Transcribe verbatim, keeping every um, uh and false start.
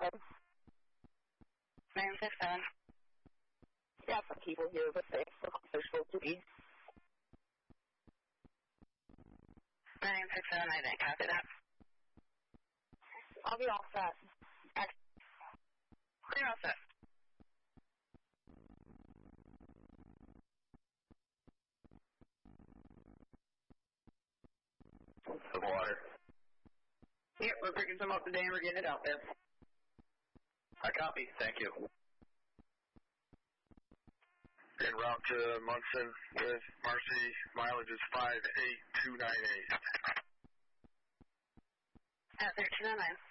nine six seven. Got some people here with the official duty. nine six seven, I didn't copy that. I'll be all set. You're all set. The water. Yep, we're picking some up today and we're getting it out there. I copy. Thank you. En route to Munson with Marcy. Mileage is five eight two nine eight. At thirteen oh nine.